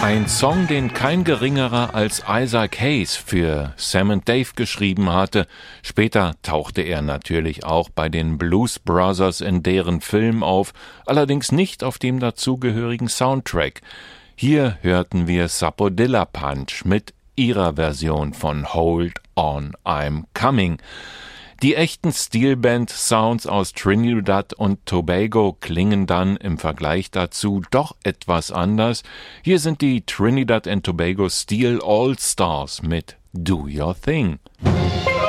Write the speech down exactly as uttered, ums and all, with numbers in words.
Ein Song, den kein geringerer als Isaac Hayes für Sam and Dave geschrieben hatte. Später tauchte er natürlich auch bei den Blues Brothers in deren Film auf, allerdings nicht auf dem dazugehörigen Soundtrack. Hier hörten wir Sapodilla Punch mit ihrer Version von Hold On, I'm Coming. Die echten Steelband-Sounds aus Trinidad und Tobago klingen dann im Vergleich dazu doch etwas anders. Hier sind die Trinidad and Tobago Steel All-Stars mit Do Your Thing.